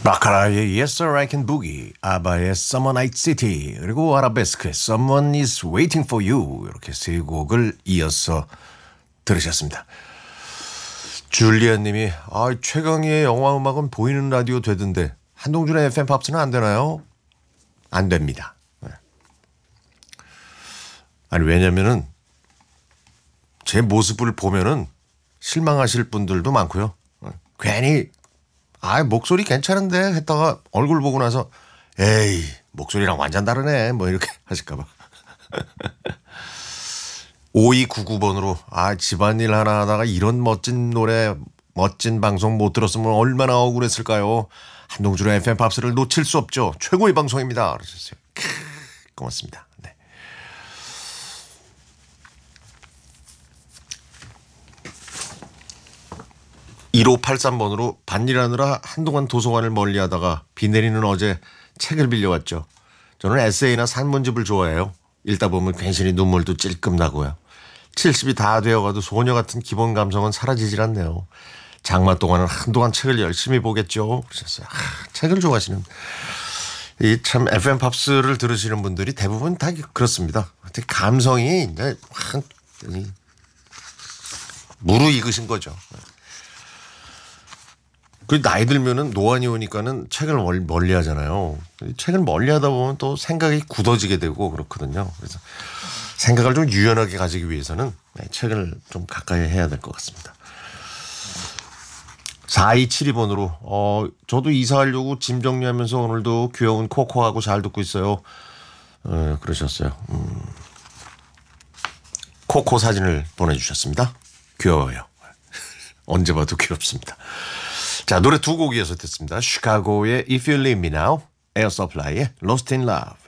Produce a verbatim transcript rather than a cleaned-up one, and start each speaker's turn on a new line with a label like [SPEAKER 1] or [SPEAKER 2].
[SPEAKER 1] 마카라의 Yes Sir I Can Boogie, 아바의 Summer Night City, 그리고 아라베스크의 Someone Is Waiting For You, 이렇게 세 곡을 이어서 들으셨습니다. 줄리안 님이 아, 최강희의 영화 음악은 보이는 라디오 되던데 한동준의 에프엠 팝스는 안 되나요? 안 됩니다. 네. 아니 왜냐면은 제 모습을 보면은 실망하실 분들도 많고요. 괜히 아 목소리 괜찮은데 했다가 얼굴 보고 나서 에이 목소리랑 완전 다르네 뭐 이렇게 하실까 봐. 오이구구 번으로 아 집안일 하나 하다가 이런 멋진 노래 멋진 방송 못 들었으면 얼마나 억울했을까요. 한동준의 에프엠 팝스를 놓칠 수 없죠. 최고의 방송입니다. 그러셨어요. 크, 고맙습니다. 네. 일오팔삼 번으로 반일하느라 한동안 도서관을 멀리하다가 비 내리는 어제 책을 빌려왔죠. 저는 에세이나 산문집을 좋아해요. 읽다 보면 괜시리 눈물도 찔끔 나고요. 칠십이 다 되어가도 소녀 같은 기본 감성은 사라지질 않네요. 장마 동안은 한동안 책을 열심히 보겠죠. 그러셨어요. 아, 책을 좋아하시는 이 참 에프엠 팝스를 들으시는 분들이 대부분 다 그렇습니다. 되게 감성이 이제 확 무르익으신 거죠. 그 나이 들면은 노안이 오니까는 책을 멀리 하잖아요. 책을 멀리 하다 보면 또 생각이 굳어지게 되고 그렇거든요. 그래서 생각을 좀 유연하게 가지기 위해서는 책을 좀 가까이 해야 될 것 같습니다. 사이칠이 번으로 어 저도 이사하려고 짐 정리하면서 오늘도 귀여운 코코하고 잘 듣고 있어요. 어, 그러셨어요. 음. 코코 사진을 보내주셨습니다. 귀여워요. 언제 봐도 귀엽습니다. 자, 노래 두 곡 이어서 듣습니다. 시카고의 If You Leave Me Now, 에어 서플라이의 Lost in Love.